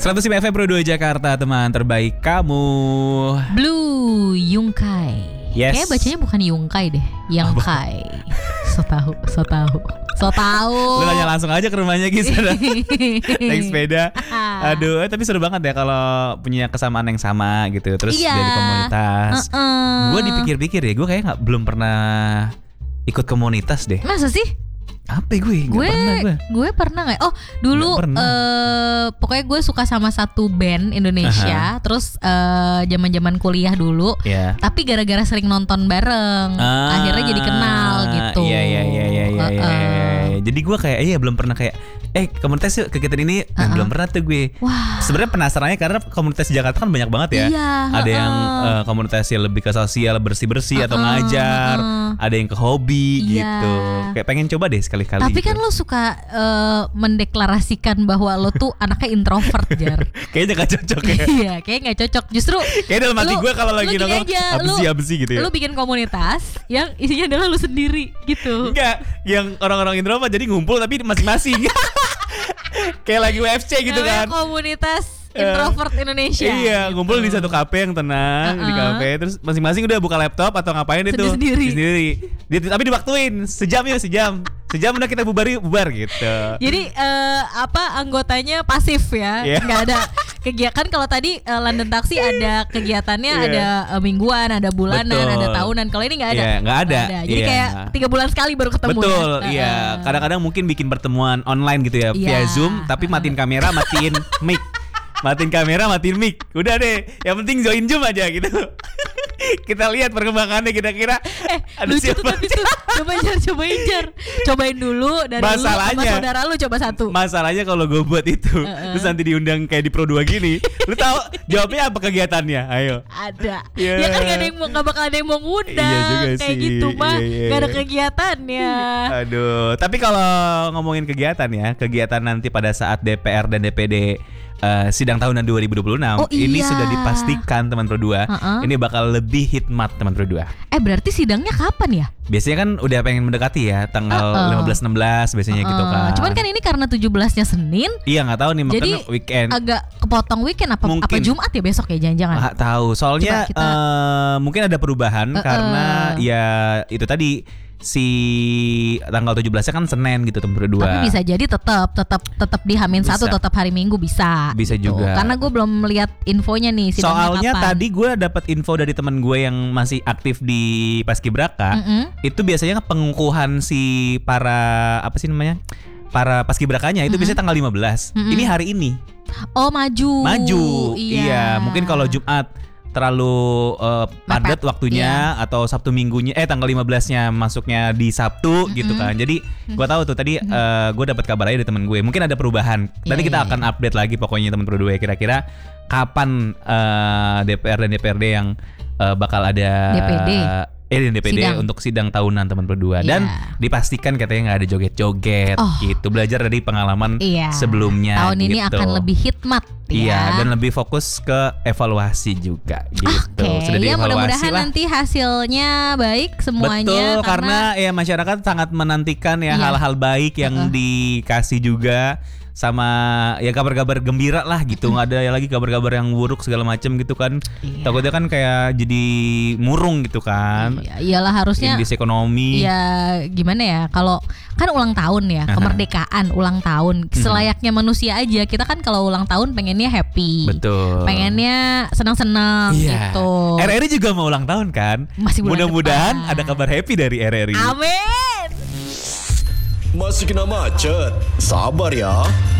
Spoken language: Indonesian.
105 FM Pro 2 Jakarta, teman terbaik kamu. Blue Yungkai. Yes. Kayaknya bacanya bukan Yungkai deh, Yangkai. So tahu. Lu tanya langsung aja ke rumahnya gitu. Naik sepeda. Aduh, tapi seru banget ya kalau punya kesamaan yang sama gitu. Terus dari komunitas. Gue dipikir-pikir ya, gue kayak belum pernah ikut komunitas deh. Masa sih? Apa gue? Gue pernah nggak? Oh dulu pokoknya gue suka sama satu band Indonesia. Terus zaman kuliah dulu. Tapi gara-gara sering nonton bareng, akhirnya jadi kenal gitu. Iya. Jadi gue kayak belum pernah kayak komunitas yuk kegiatan ini. Belum pernah tuh gue. Sebenarnya penasarannya karena komunitas di Jakarta kan banyak banget ya. Ada yang komunitasnya lebih ke sosial, bersih-bersih atau ngajar. Ada yang ke hobi gitu. Kayak pengen coba deh sekali-kali. Tapi gitu. kan lo suka mendeklarasikan bahwa lo tuh anaknya introvert, Jar. Kayaknya gak cocok ya. Iya, kayaknya gak cocok. Justru kayak dalam hati gue kalau lagi nongkrong apa sih gitu ya. Lo bikin komunitas yang isinya adalah lo sendiri gitu. Enggak, yang orang-orang introvert jadi ngumpul tapi masing-masing. Kayak lagi UFC gitu kan. Komunitas introvert Indonesia. Iya, gitu. ngumpul di satu kafe yang tenang di kafe, terus masing-masing udah buka laptop atau ngapain itu sendiri. Tapi diwaktuin sejam udah kita bubar gitu. Jadi anggotanya pasif ya, nggak ada kegiatan. Kalau tadi London Taxi ada kegiatannya, ada mingguan, ada bulanan, ada tahunan. Kalau ini nggak ada. Nggak ada. Jadi kayak 3 bulan sekali baru ketemu. Betul, iya. Kadang-kadang mungkin bikin pertemuan online gitu ya, via Zoom, tapi matiin kamera, matiin mic. Matiin kamera, matiin mic. Udah deh, yang penting join Zoom aja gitu. Kita lihat perkembangannya kira-kira ada lucu siapa. Tapi tuh cobain dulu dari lu sama saudara lu coba satu. Masalahnya kalau gue buat itu terus nanti diundang kayak di Pro 2 gini, lu tahu jawabnya apa kegiatannya? Ayo. Ada. Ya kan gak bakal ada yang mau ngundang. Kayak gitu mah gak ada kegiatannya. Aduh, tapi kalau ngomongin kegiatan nanti pada saat DPR dan DPD sidang tahunan 2026 ini sudah dipastikan teman Pro 2. Ini bakal lebih hikmat teman Pro 2. Berarti sidangnya kapan ya? Biasanya kan udah pengen mendekati ya, tanggal 15-16 biasanya gitu kan. Cuman kan ini karena 17-nya Senin. Iya, nggak tahu nih, jadi makanya weekend. Agak kepotong weekend apa Jumat ya besok ya jangan-jangan. Nggak tahu. Soalnya mungkin ada perubahan karena ya itu tadi si tanggal 17-nya kan Senin gitu teman Pro 2. Tapi bisa jadi tetap di H-1 tetap hari Minggu bisa gitu. Juga. Karena gue belum lihat infonya nih sidangnya soalnya kapan. Tadi gue dapat info dari teman gue yang masih aktif di Paskibraka. Itu biasanya pengukuhan si para para Paskibrakanya itu biasanya tanggal 15. Ini hari ini. Oh, maju. Iya, mungkin kalau Jumat terlalu padat waktunya atau Sabtu Minggunya tanggal 15-nya masuknya di Sabtu gitu kan. Jadi gue tahu tuh tadi gue dapat kabar aja dari teman gue. Mungkin ada perubahan. Nanti kita akan update lagi pokoknya teman Pro 2 kira-kira kapan DPR dan DPRD yang bakal ada DPD untuk sidang tahunan teman Pro 2. Dan dipastikan katanya nggak ada joget-joget gitu. Belajar dari pengalaman sebelumnya. Tahun ini akan lebih hikmat. Iya, dan lebih fokus ke evaluasi juga gitu. Sudah dievaluasi mudah-mudahan lah. Nanti hasilnya baik semuanya. Betul, karena ya masyarakat sangat menantikan ya hal-hal baik yang dikasih juga. Sama ya kabar-kabar gembira lah gitu. Nggak ada lagi kabar-kabar yang buruk segala macam gitu kan. Takutnya kan kayak jadi murung gitu kan. Iyalah harusnya kondisi ekonomi. Ya gimana ya, kalau kan ulang tahun ya, kemerdekaan ulang tahun selayaknya manusia aja. Kita kan kalau ulang tahun pengennya happy. Betul. Pengennya senang-senang gitu. RRI juga mau ulang tahun kan. Mudah-mudahan ada kabar happy dari RRI. Amin. Masih kena macet. Sabar ya.